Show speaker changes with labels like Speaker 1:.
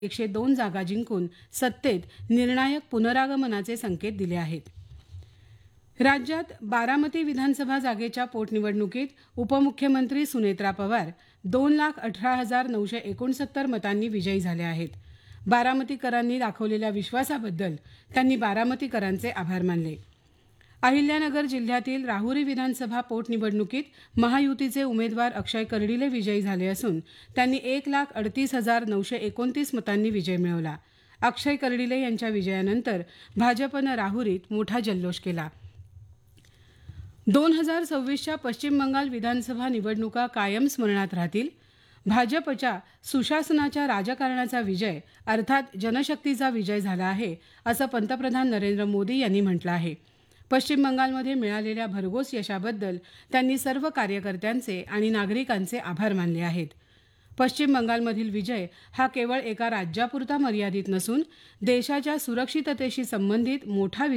Speaker 1: 102 जागा जिंकून सत्तेत निर्णायक पुनरागमनाचे संकेत दिले आहेत. राज्यात बारामती विधानसभा जागेच्या पोटनिवडणुकीत उपमुख्यमंत्री सुनेत्रा पवार 2,18,969 मतांनी विजयी झाल्या आहेत. बारामतीकरांनी दाखवलेल्या विश्वासाबद्दल त्यांनी बारामतीकरांचे आभार मानले. अहिल्यानगर जिल्ह्यातील राहुरी विधानसभा पोटनिवडणुकीत महायुतीचे उमेदवार अक्षय कर्डिले विजयी झाले असून त्यांनी 1,38,929 मतांनी विजय मिळवला. अक्षय कर्डिले यांच्या विजयानंतर भाजपनं राहुरीत मोठा जल्लोष केला. 2026च्या पश्चिम बंगाल विधानसभा निवडणुका कायम स्मरणात राहतील. भाजपच्या सुशासनाच्या राजकारणाचा विजय अर्थात जनशक्तीचा विजय झाला आहे असं पंतप्रधान नरेंद्र मोदी यांनी म्हटलं आहे. पश्चिम बंगालमध्ये मिळालेल्या भरघोस यशाबद्दल त्यांनी सर्व कार्यकर्त्यांचे आणि नागरिकांचे आभार मानले आहेत. पश्चिम बंगालमधील विजय हा केवळ एका राज्यापुरता मर्यादित नसून देशाच्या सुरक्षिततेशी संबंधित मोठा